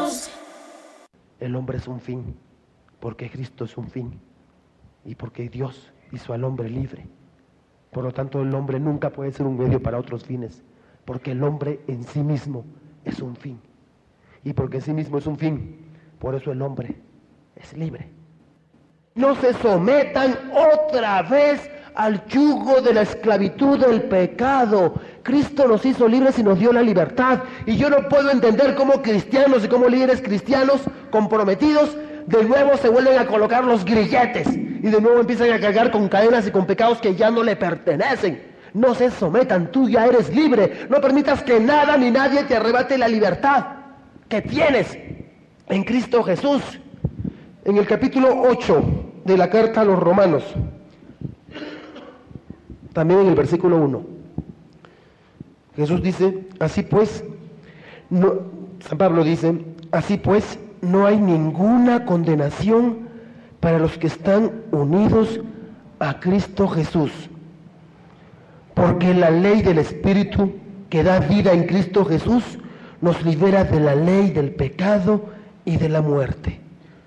Dios. El hombre es un fin, porque Cristo es un fin y porque Dios hizo al hombre libre. Por lo tanto, el hombre nunca puede ser un medio para otros fines, porque el hombre en sí mismo es un fin. Y porque en sí mismo es un fin, por eso el hombre es libre. No se sometan otra vez al yugo de la esclavitud del pecado. Cristo nos hizo libres y nos dio la libertad. Y yo no puedo entender cómo cristianos y cómo líderes cristianos comprometidos de nuevo se vuelven a colocar los grilletes y de nuevo empiezan a cargar con cadenas y con pecados que ya no le pertenecen. No se sometan, tú ya eres libre. No permitas que nada ni nadie te arrebate la libertad que tienes en Cristo Jesús. En el capítulo 8 de la carta a los Romanos, también en el versículo 1, Jesús dice, así pues, San Pablo dice, así pues, no hay ninguna condenación para los que están unidos a Cristo Jesús, porque la ley del Espíritu que da vida en Cristo Jesús nos libera de la ley del pecado y de la muerte.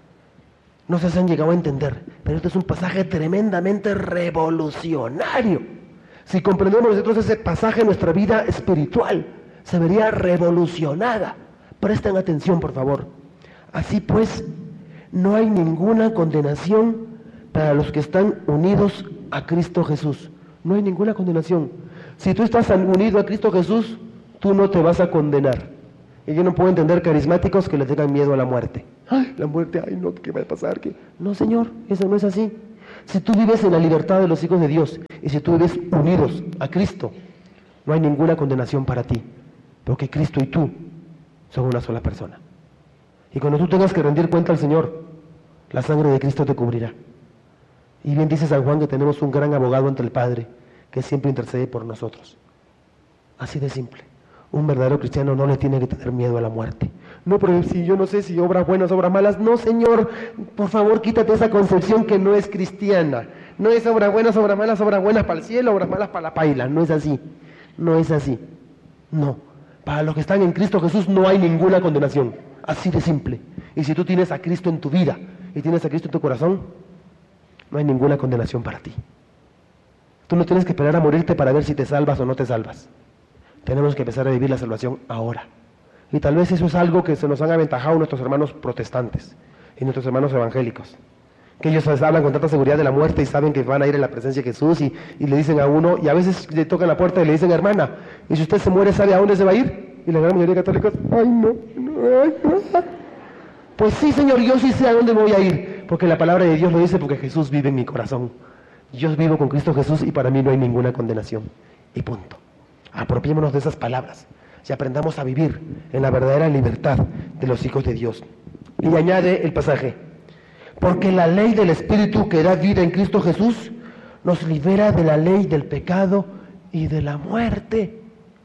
No sé si han llegado a entender, pero este es un pasaje tremendamente revolucionario. Si comprendemos nosotros ese pasaje, nuestra vida espiritual se vería revolucionada. Presten atención, por favor. Así pues, no hay ninguna condenación para los que están unidos a Cristo Jesús. No hay ninguna condenación. Si tú estás unido a Cristo Jesús, tú no te vas a condenar. Y yo no puedo entender carismáticos que le tengan miedo a la muerte. ¡Ay, la muerte! ¡Ay, no! ¿Qué va a pasar? ¿Qué? No, Señor, eso no es así. Si tú vives en la libertad de los hijos de Dios y si tú vives unidos a Cristo, no hay ninguna condenación para ti, porque Cristo y tú son una sola persona. Y cuando tú tengas que rendir cuenta al Señor, la sangre de Cristo te cubrirá. Y bien dice San Juan que tenemos un gran abogado ante el Padre, que siempre intercede por nosotros. Así de simple. Un verdadero cristiano no le tiene que tener miedo a la muerte. No, pero si yo no sé si obras buenas, obras malas. No, Señor, por favor, quítate esa concepción que no es cristiana. No es obras buenas, obras buenas para el cielo, obras malas para la paila. No es así. No es así. No. Para los que están en Cristo Jesús no hay ninguna condenación. Así de simple. Y si tú tienes a Cristo en tu vida y tienes a Cristo en tu corazón, no hay ninguna condenación para ti. Tú no tienes que esperar a morirte para ver si te salvas o no te salvas. Tenemos que empezar a vivir la salvación ahora. Y tal vez eso es algo que se nos han aventajado nuestros hermanos protestantes y nuestros hermanos evangélicos. Que ellos hablan con tanta seguridad de la muerte y saben que van a ir en la presencia de Jesús y le dicen a uno, y a veces le tocan la puerta y le dicen, hermana, y si usted se muere, ¿sabe a dónde se va a ir? Y la gran mayoría de católicos, ay no. Pues sí, Señor, yo sí sé a dónde me voy a ir, porque la palabra de Dios lo dice, porque Jesús vive en mi corazón. Yo vivo con Cristo Jesús y para mí no hay ninguna condenación. Y punto. Apropiémonos de esas palabras y aprendamos a vivir en la verdadera libertad de los hijos de Dios. Y añade el pasaje, porque la ley del Espíritu que da vida en Cristo Jesús nos libera de la ley del pecado y de la muerte.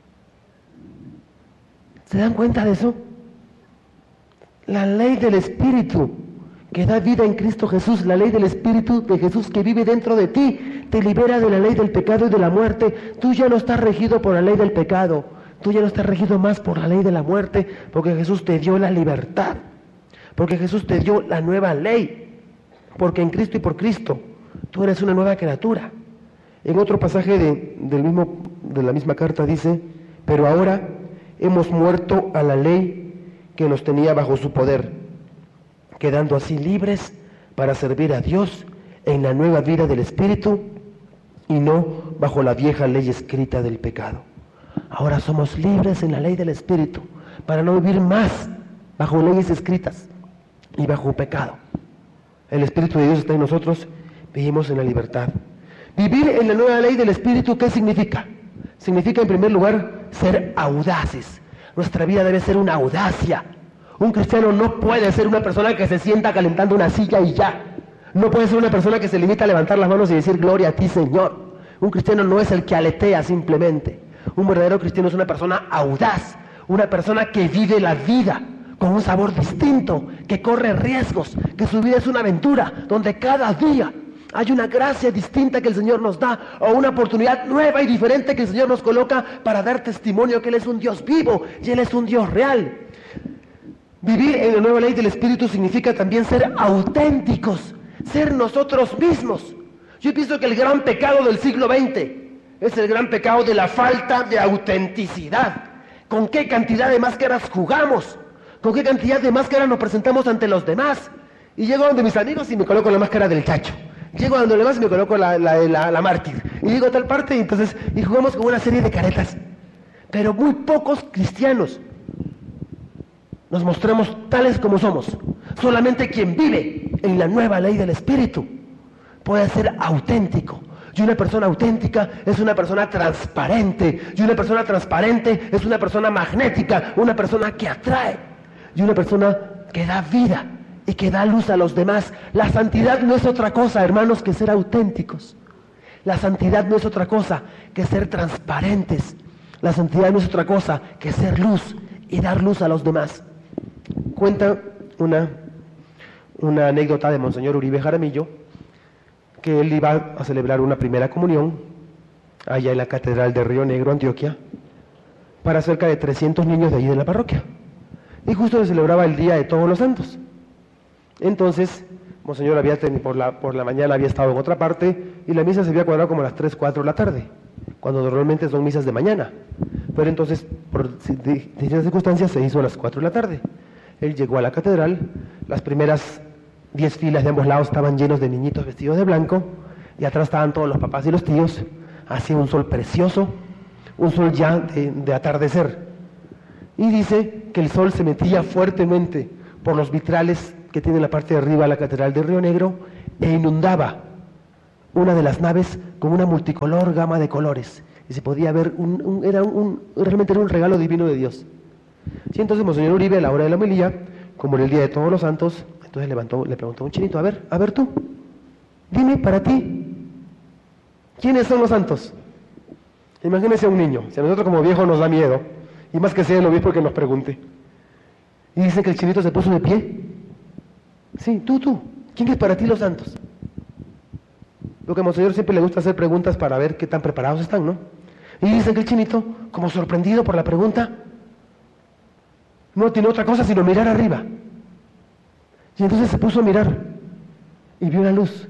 ¿Se dan cuenta de eso? La ley del Espíritu que da vida en Cristo Jesús, la ley del Espíritu de Jesús que vive dentro de ti, te libera de la ley del pecado y de la muerte. Tú ya no estás regido por la ley del pecado, tú ya no estás regido más por la ley de la muerte, porque Jesús te dio la libertad, porque Jesús te dio la nueva ley, porque en Cristo y por Cristo tú eres una nueva criatura. En otro pasaje de la misma carta dice, pero ahora hemos muerto a la ley que nos tenía bajo su poder, quedando así libres para servir a Dios en la nueva vida del Espíritu y no bajo la vieja ley escrita del pecado. Ahora somos libres en la ley del Espíritu para no vivir más bajo leyes escritas y bajo pecado. El Espíritu de Dios está en nosotros, vivimos en la libertad. Vivir en la nueva ley del Espíritu, ¿qué significa? Significa en primer lugar ser audaces. Nuestra vida debe ser una audacia. Un cristiano no puede ser una persona que se sienta calentando una silla y ya. No puede ser una persona que se limita a levantar las manos y decir gloria a ti, Señor. Un cristiano no es el que aletea simplemente. Un verdadero cristiano es una persona audaz, una persona que vive la vida con un sabor distinto, que corre riesgos, que su vida es una aventura, donde cada día hay una gracia distinta que el Señor nos da, o una oportunidad nueva y diferente que el Señor nos coloca para dar testimonio que Él es un Dios vivo y Él es un Dios real. Vivir en la nueva ley del Espíritu significa también ser auténticos, ser nosotros mismos. Yo pienso que el gran pecado del siglo XX es el gran pecado de la falta de autenticidad. ¿Con qué cantidad de máscaras jugamos? ¿Con qué cantidad de máscaras nos presentamos ante los demás? Y llego donde mis amigos y me coloco la máscara del chacho. Llego a donde los demás y me coloco la mártir. Y llego a tal parte y jugamos con una serie de caretas. Pero muy pocos cristianos nos mostramos tales como somos. Solamente quien vive en la nueva ley del Espíritu puede ser auténtico. Y una persona auténtica es una persona transparente. Y una persona transparente es una persona magnética, una persona que atrae. Y una persona que da vida y que da luz a los demás. La santidad no es otra cosa, hermanos, que ser auténticos. La santidad no es otra cosa que ser transparentes. La santidad no es otra cosa que ser luz y dar luz a los demás. Cuenta una anécdota de Monseñor Uribe Jaramillo, que él iba a celebrar una primera comunión allá en la Catedral de Río Negro, Antioquia, para cerca de 300 niños de allí de la parroquia. Y justo se celebraba el Día de Todos los Santos. Entonces, Monseñor por la mañana había estado en otra parte y la misa se había cuadrado como a las 3, 4 de la tarde, cuando normalmente son misas de mañana. Pero entonces, por distintas circunstancias, se hizo a las 4 de la tarde. Él llegó a la catedral, las primeras 10 filas de ambos lados estaban llenos de niñitos vestidos de blanco, y atrás estaban todos los papás y los tíos. Hacía un sol precioso, un sol ya de atardecer. Y dice que el sol se metía fuertemente por los vitrales que tiene la parte de arriba la catedral de Río Negro e inundaba una de las naves con una multicolor gama de colores. Y se podía ver, realmente era un regalo divino de Dios. Sí, entonces Monseñor Uribe, a la hora de la homilía, como en el Día de Todos los Santos, entonces le preguntó a un chinito, a ver tú, dime para ti, ¿quiénes son los santos? Imagínense a un niño, si a nosotros como viejos nos da miedo, y más que sea el obispo que nos pregunte. Y dicen que el chinito se puso de pie. Sí, tú, ¿quién es para ti los santos? Lo que a Monseñor siempre le gusta hacer preguntas para ver qué tan preparados están, ¿no? Y dicen que el chinito, como sorprendido por la pregunta, no tiene otra cosa sino mirar arriba. Y entonces se puso a mirar y vio la luz.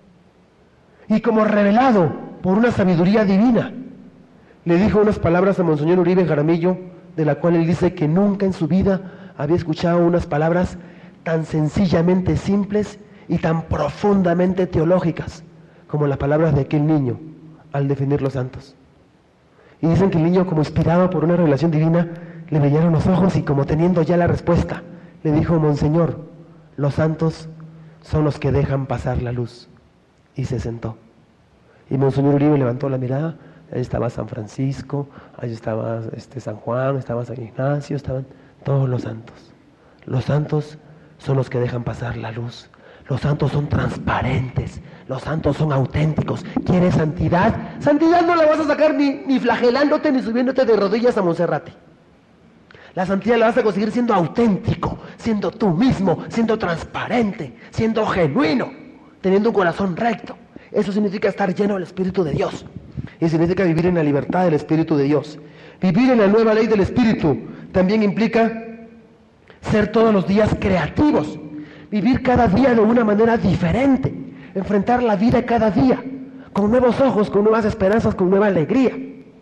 Y como revelado por una sabiduría divina, le dijo unas palabras a Monseñor Uribe Jaramillo, de la cual él dice que nunca en su vida había escuchado unas palabras tan sencillamente simples y tan profundamente teológicas como las palabras de aquel niño al definir los santos. Y dicen que el niño, como inspirado por una revelación divina, le brillaron los ojos y como teniendo ya la respuesta, le dijo: Monseñor, los santos son los que dejan pasar la luz. Y se sentó. Y Monseñor Uribe levantó la mirada. Ahí estaba San Francisco, ahí estaba San Juan, estaba San Ignacio, estaban todos los santos. Los santos son los que dejan pasar la luz. Los santos son transparentes, los santos son auténticos. ¿Quieres santidad? Santidad no la vas a sacar ni flagelándote ni subiéndote de rodillas a Monserrate. La santidad la vas a conseguir siendo auténtico, siendo tú mismo, siendo transparente, siendo genuino, teniendo un corazón recto. Eso significa estar lleno del Espíritu de Dios. Y significa vivir en la libertad del Espíritu de Dios. Vivir en la nueva ley del Espíritu también implica ser todos los días creativos. Vivir cada día de una manera diferente. Enfrentar la vida cada día con nuevos ojos, con nuevas esperanzas, con nueva alegría.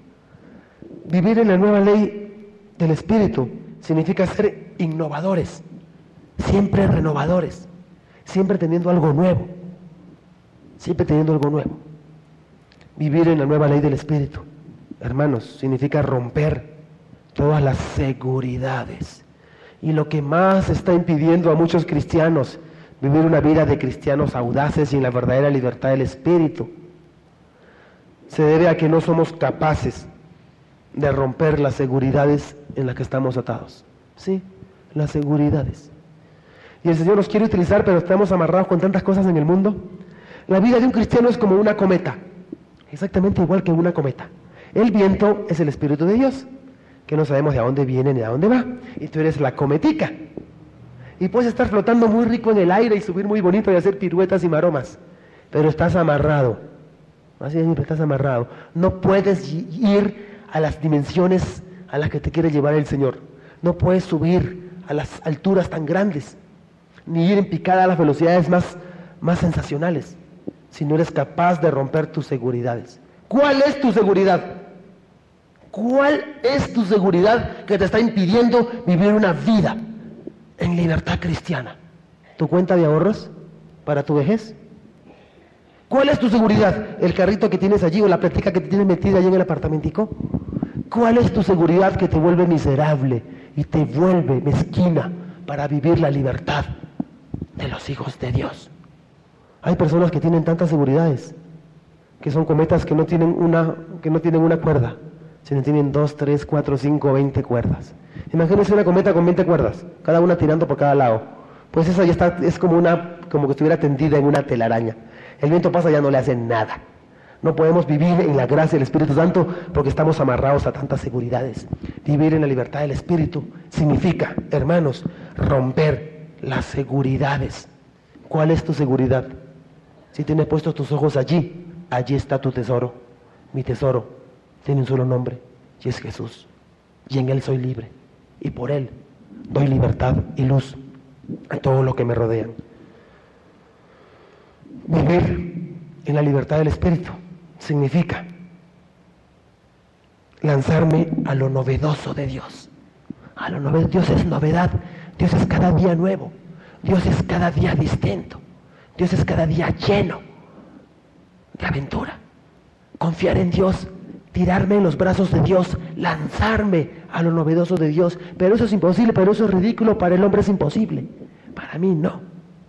Vivir en la nueva ley del Espíritu significa ser innovadores, siempre renovadores, siempre teniendo algo nuevo, siempre teniendo algo nuevo. Vivir en la nueva ley del Espíritu, hermanos, significa romper todas las seguridades. Y lo que más está impidiendo a muchos cristianos vivir una vida de cristianos audaces y en la verdadera libertad del Espíritu se debe a que no somos capaces de romper las seguridades en las que estamos atados. Sí, las seguridades. Y el Señor nos quiere utilizar, pero estamos amarrados con tantas cosas en el mundo. La vida de un cristiano es como una cometa, exactamente igual que una cometa. El viento es el Espíritu de Dios, que no sabemos de a dónde viene ni a dónde va. Y tú eres la cometica. Y puedes estar flotando muy rico en el aire y subir muy bonito y hacer piruetas y maromas. Pero estás amarrado. Así es, estás amarrado. No puedes ir a las dimensiones a las que te quiere llevar el Señor. No puedes subir a las alturas tan grandes, ni ir en picada a las velocidades más sensacionales, si no eres capaz de romper tus seguridades. ¿Cuál es tu seguridad? ¿Cuál es tu seguridad que te está impidiendo vivir una vida en libertad cristiana? ¿Tu cuenta de ahorros para tu vejez? ¿Cuál es tu seguridad? ¿El carrito que tienes allí o la plática que te tienes metida allí en el apartamentico? ¿Cuál es tu seguridad que te vuelve miserable y te vuelve mezquina para vivir la libertad de los hijos de Dios? Hay personas que tienen tantas seguridades, que son cometas que no tienen una cuerda, sino tienen 2, 3, 4, 5, 20 cuerdas. Imagínense una cometa con 20 cuerdas, cada una tirando por cada lado. Pues esa ya está, es como que estuviera tendida en una telaraña. El viento pasa, ya no le hace nada. No podemos vivir en la gracia del Espíritu Santo porque estamos amarrados a tantas seguridades. Vivir en la libertad del Espíritu significa, hermanos, romper las seguridades. ¿Cuál es tu seguridad? Si tienes puestos tus ojos allí, allí está tu tesoro. Mi tesoro tiene un solo nombre, y es Jesús. Y en Él soy libre, y por Él doy libertad y luz a todo lo que me rodean. Vivir en la libertad del Espíritu significa lanzarme a lo novedoso de Dios. Dios es novedad, Dios es cada día nuevo, Dios es cada día distinto, Dios es cada día lleno de aventura. Confiar en Dios, tirarme en los brazos de Dios, lanzarme a lo novedoso de Dios. Pero eso es imposible, pero eso es ridículo, para el hombre es imposible. Para mí no.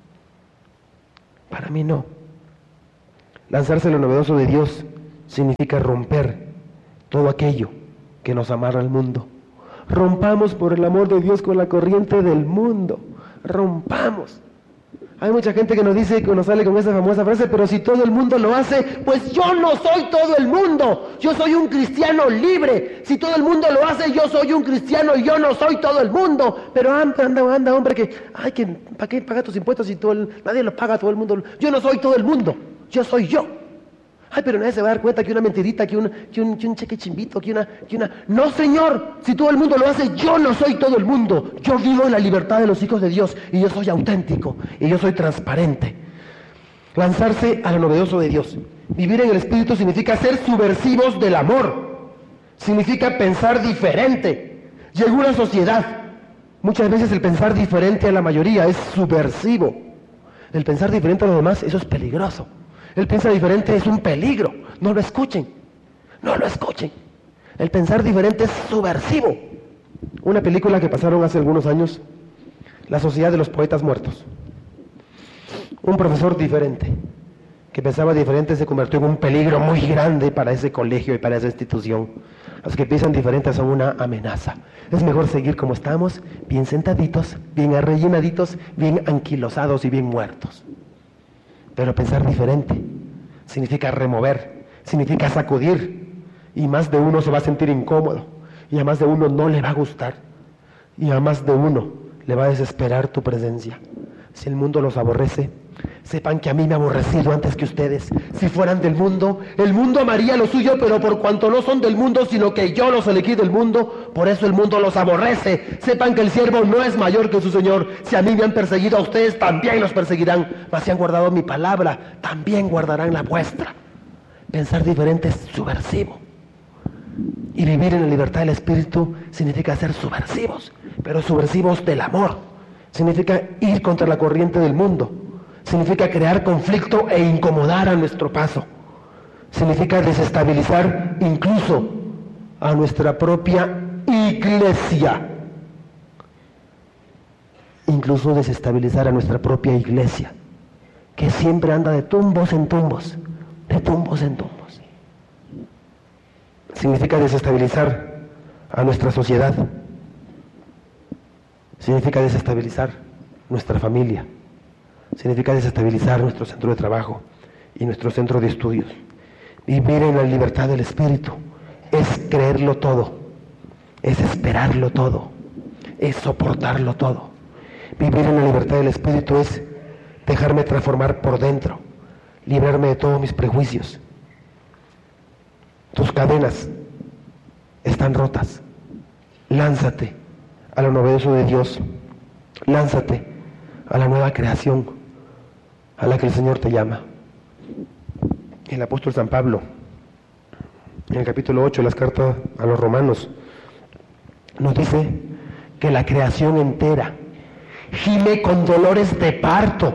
Para mí no. Lanzarse a lo novedoso de Dios significa romper todo aquello que nos amarra al mundo. Rompamos por el amor de Dios con la corriente del mundo. Rompamos. Hay mucha gente que nos dice, que nos sale con esa famosa frase, pero si todo el mundo lo hace, pues yo no soy todo el mundo. Yo soy un cristiano libre. Si todo el mundo lo hace, yo soy un cristiano y yo no soy todo el mundo. Pero anda, hombre, ¿para qué pagar tus impuestos si nadie los paga, todo el mundo? Yo no soy todo el mundo, yo soy yo. Ay, pero nadie se va a dar cuenta que una mentirita, que un cheque chimbito, que una... No, Señor, si todo el mundo lo hace, yo no soy todo el mundo. Yo vivo en la libertad de los hijos de Dios y yo soy auténtico y yo soy transparente. Lanzarse a lo novedoso de Dios. Vivir en el Espíritu significa ser subversivos del amor. Significa pensar diferente. Y en una sociedad, muchas veces el pensar diferente a la mayoría es subversivo. El pensar diferente a los demás, eso es peligroso. El pensar diferente es un peligro. No lo escuchen. No lo escuchen. El pensar diferente es subversivo. Una película que pasaron hace algunos años, La Sociedad de los Poetas Muertos. Un profesor diferente, que pensaba diferente, se convirtió en un peligro muy grande para ese colegio y para esa institución. Los que piensan diferente son una amenaza. Es mejor seguir como estamos, bien sentaditos, bien arrellenaditos, bien anquilosados y bien muertos. Pero pensar diferente significa remover, significa sacudir, y más de uno se va a sentir incómodo, y a más de uno no le va a gustar, y a más de uno le va a desesperar tu presencia. Si el mundo los aborrece, sepan que a mí me ha aborrecido antes que ustedes. Si fueran del mundo, el mundo amaría lo suyo, pero por cuanto no son del mundo, sino que yo los elegí del mundo, por eso el mundo los aborrece. Sepan que el siervo no es mayor que su Señor. Si a mí me han perseguido, a ustedes también los perseguirán. Mas si han guardado mi palabra, también guardarán la vuestra. Pensar diferente es subversivo. Y vivir en la libertad del Espíritu significa ser subversivos, pero subversivos del amor. Significa ir contra la corriente del mundo. Significa crear conflicto e incomodar a nuestro paso. Significa desestabilizar incluso a nuestra propia iglesia. Incluso desestabilizar a nuestra propia iglesia, que siempre anda de tumbos en tumbos, de tumbos en tumbos. Significa desestabilizar a nuestra sociedad. Significa desestabilizar nuestra familia. Significa desestabilizar nuestro centro de trabajo y nuestro centro de estudios. Vivir en la libertad del Espíritu es creerlo todo, es esperarlo todo, es soportarlo todo. Vivir en la libertad del Espíritu es dejarme transformar por dentro, librarme de todos mis prejuicios. Tus cadenas están rotas. Lánzate a lo novedoso de Dios Lánzate a la nueva creación a la que el Señor te llama. El apóstol San Pablo, en el capítulo 8 de las cartas a los romanos, nos dice que la creación entera gime con dolores de parto,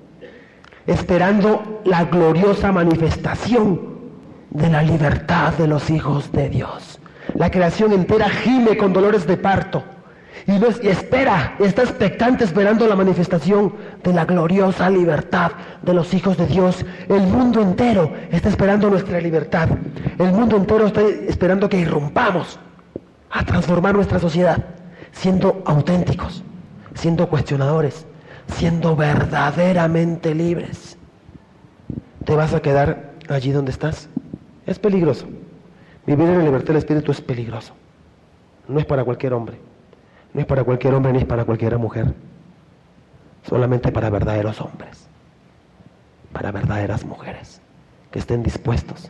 esperando la gloriosa manifestación de la libertad de los hijos de Dios. La creación entera gime con dolores de parto y está expectante esperando la manifestación de la gloriosa libertad de los hijos de Dios. El mundo entero está esperando nuestra libertad. El mundo entero está esperando que irrumpamos a transformar nuestra sociedad, siendo auténticos, siendo cuestionadores, siendo verdaderamente libres. ¿Te vas a quedar allí donde estás? Es peligroso. Vivir en la libertad del Espíritu es peligroso. No es para cualquier hombre. No es para cualquier hombre ni es para cualquier mujer. Solamente para verdaderos hombres. Para verdaderas mujeres. Que estén dispuestos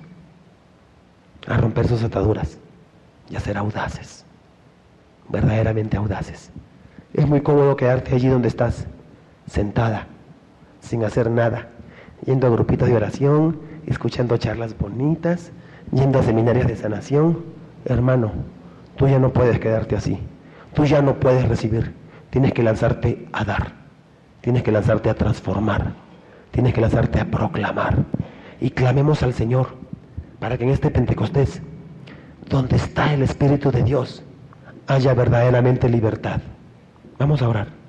a romper sus ataduras y a ser audaces. Verdaderamente audaces. Es muy cómodo quedarte allí donde estás, sentada, sin hacer nada, yendo a grupitos de oración, escuchando charlas bonitas, yendo a seminarios de sanación. Hermano, tú ya no puedes quedarte así. Tú ya no puedes recibir. Tienes que lanzarte a dar. Tienes que lanzarte a transformar. Tienes que lanzarte a proclamar. Y clamemos al Señor para que en este Pentecostés, donde está el Espíritu de Dios, haya verdaderamente libertad. Vamos a orar.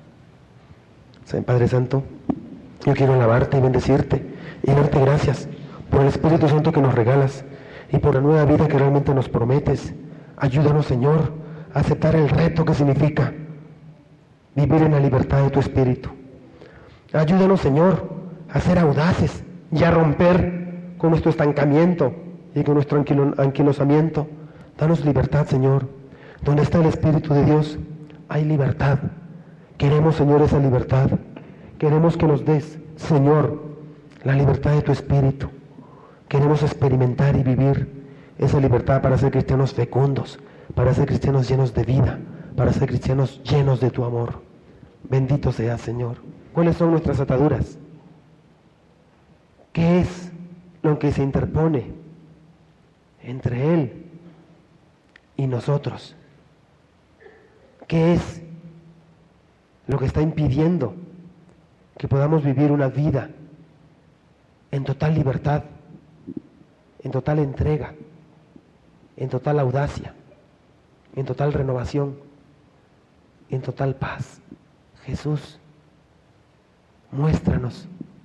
Padre Santo, yo quiero alabarte y bendecirte y darte gracias por el Espíritu Santo que nos regalas y por la nueva vida que realmente nos prometes. Ayúdanos, Señor, a aceptar el reto que significa vivir en la libertad de tu Espíritu. Ayúdanos, Señor, a ser audaces y a romper con nuestro estancamiento y con nuestro anquilosamiento. Danos libertad, Señor. Donde está el Espíritu de Dios, hay libertad. Queremos, Señor, esa libertad. Queremos que nos des, Señor, la libertad de tu Espíritu. Queremos experimentar y vivir esa libertad para ser cristianos fecundos, para ser cristianos llenos de vida, para ser cristianos llenos de tu amor. Bendito seas, Señor. ¿Cuáles son nuestras ataduras? ¿Qué es lo que se interpone entre Él y nosotros? ¿Qué es lo que está impidiendo que podamos vivir una vida en total libertad, en total entrega, en total audacia, en total renovación, en total paz? Jesús, muéstranos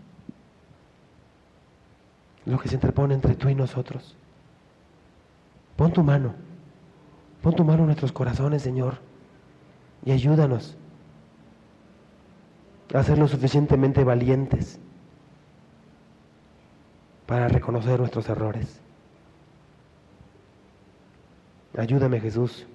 lo que se interpone entre tú y nosotros. Pon tu mano en nuestros corazones, Señor, y ayúdanos a ser lo suficientemente valientes para reconocer nuestros errores. Ayúdame, Jesús,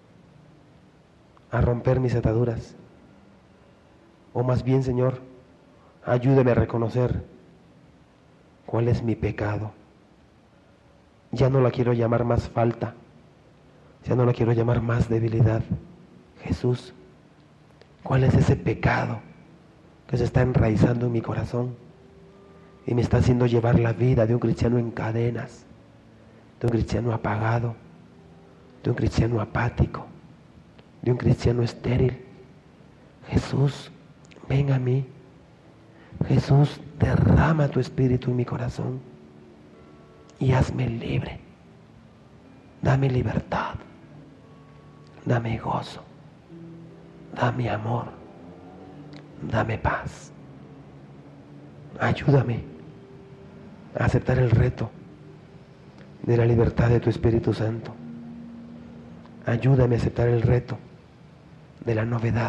a romper mis ataduras. O más bien, Señor, ayúdame a reconocer cuál es mi pecado. Ya no la quiero llamar más falta, ya no la quiero llamar más debilidad. Jesús, ¿cuál es ese pecado que se está enraizando en mi corazón y me está haciendo llevar la vida de un cristiano en cadenas, de un cristiano apagado, de un cristiano apático, de un cristiano estéril? Jesús, ven a mí. Jesús, derrama tu Espíritu en mi corazón y hazme libre. Dame libertad, dame gozo, dame amor, dame paz. Ayúdame a aceptar el reto de la libertad de tu Espíritu Santo. Ayúdame a aceptar el reto de la novedad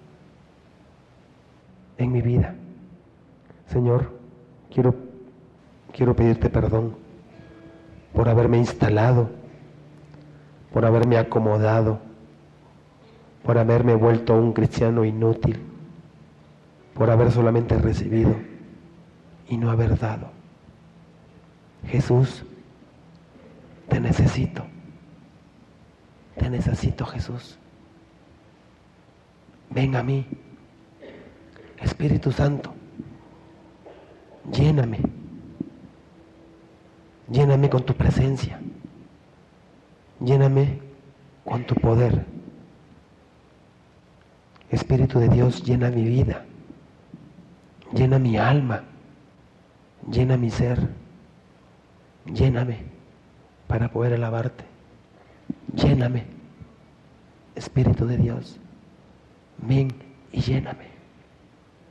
en mi vida. Señor, quiero pedirte perdón por haberme instalado, por haberme acomodado, por haberme vuelto un cristiano inútil, por haber solamente recibido y no haber dado. Jesús, te necesito, Jesús. Ven a mí, Espíritu Santo, lléname. Lléname con tu presencia. Lléname con tu poder. Espíritu de Dios, llena mi vida. Llena mi alma. Llena mi ser. Lléname para poder alabarte. Lléname. Espíritu de Dios, ven y lléname.